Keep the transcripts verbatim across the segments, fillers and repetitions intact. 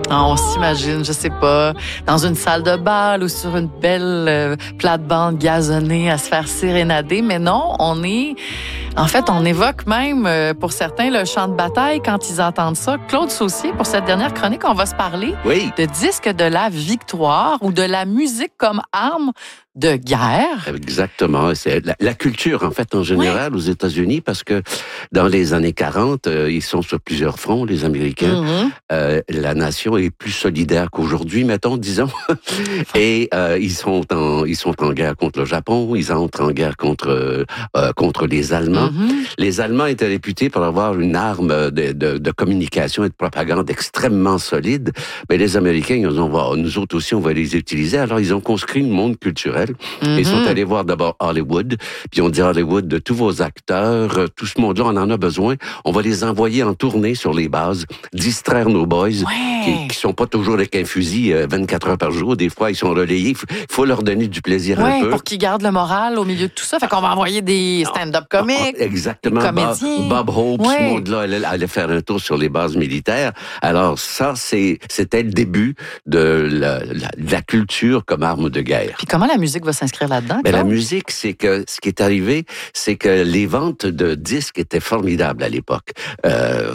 Ah, on s'imagine, je sais pas, dans une salle de bal ou sur une belle euh, plate-bande gazonnée à se faire sérénader. Mais non, on est... En fait, on évoque même, euh, pour certains, le champ de bataille quand ils entendent ça. Claude Saucier, pour cette dernière chronique, on va se parler Oui. de disque de la victoire ou de la musique comme arme de guerre. Exactement. C'est la, la culture, en fait, en général, ouais. aux États-Unis, parce que dans les années quarante, euh, ils sont sur plusieurs fronts, les Américains. Mm-hmm. Euh, la nation est plus solidaire qu'aujourd'hui, mettons, disons. Et euh, ils sont en ils sont en guerre contre le Japon, ils entrent en guerre contre euh, contre les Allemands. Mm-hmm. Les Allemands étaient réputés pour avoir une arme de, de, de communication et de propagande extrêmement solide. Mais les Américains, ils ont va, nous autres aussi, on va les utiliser. Alors, ils ont construit une monde culturel. Mm-hmm. Ils sont allés voir d'abord Hollywood, puis on dit Hollywood, de tous vos acteurs, tout ce monde-là, on en a besoin. On va les envoyer en tournée sur les bases, distraire nos boys, ouais. qui, qui sont pas toujours avec un fusil euh, vingt-quatre heures par jour. Des fois, ils sont relayés. Il faut leur donner du plaisir ouais, un peu. Pour qu'ils gardent le moral au milieu de tout ça. Fait qu'on va envoyer des stand-up comiques. Exactement. Des comédiens. Bob, Bob Hope, ouais. ce monde-là, allait, allait faire un tour sur les bases militaires. Alors ça, c'est, c'était le début de la, la, de la culture comme arme de guerre. Puis comment la musique va s'inscrire là-dedans? Ben, la musique, c'est que ce qui est arrivé, c'est que les ventes de disques étaient formidables à l'époque. Euh,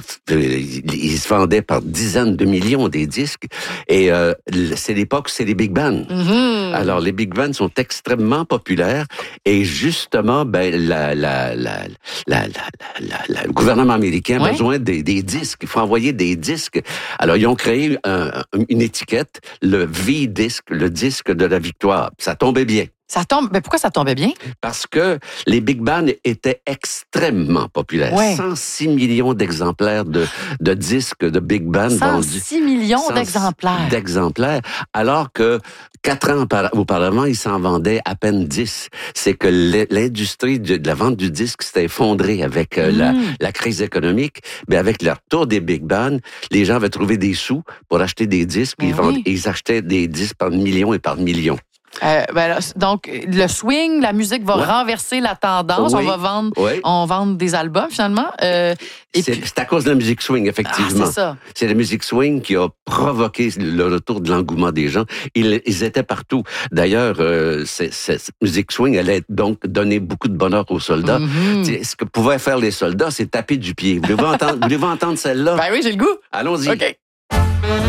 ils se vendaient par dizaines de millions des disques. Et euh, c'est l'époque, c'est les big bands. Mm-hmm. Alors, les big bands sont extrêmement populaires. Et justement, ben, la, la, la, la, la, la, la, le gouvernement américain a ouais. besoin des, des disques. Il faut envoyer des disques. Alors, ils ont créé un, une étiquette, le V-disque, le disque de la victoire. Ça tombait bien. Ça tombe. Mais pourquoi ça tombait bien? Parce que les big bands étaient extrêmement populaires. Ouais. cent six millions d'exemplaires de, de disques de big band vendus. cent six millions cent six d'exemplaires. D'exemplaires. Alors que quatre ans auparavant, ils s'en vendaient à peine dix. C'est que l'industrie de la vente du disque s'est effondrée avec mmh. la, la crise économique. Mais avec le retour des big bands, les gens avaient trouvé des sous pour acheter des disques. Puis ils, vendaient, oui. ils achetaient des disques par millions et par millions. Euh, ben là, donc, le swing, la musique va ouais. renverser la tendance. Oui. On va vendre, oui. on vend des albums, finalement. Euh, et c'est, puis... c'est à cause de la musique swing, effectivement. Ah, c'est ça. C'est la musique swing qui a provoqué le retour de l'engouement des gens. Ils, ils étaient partout. D'ailleurs, euh, c'est, c'est, cette musique swing allait donc donner beaucoup de bonheur aux soldats. Mm-hmm. Ce que pouvaient faire les soldats, c'est taper du pied. Voulez-vous entendre, voulez-vous entendre celle-là? Ben oui, j'ai le goût. Allons-y. OK.